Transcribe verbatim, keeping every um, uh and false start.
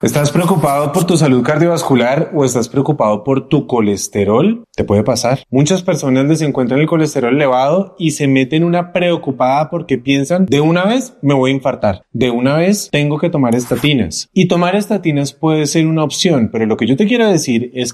¿Estás preocupado por tu salud cardiovascular o estás preocupado por tu colesterol? Te puede pasar. Muchas personas les encuentran el colesterol elevado y se meten una preocupada porque piensan, de una vez me voy a infartar, de una vez tengo que tomar estatinas. Y tomar estatinas puede ser una opción, pero lo que yo te quiero decir es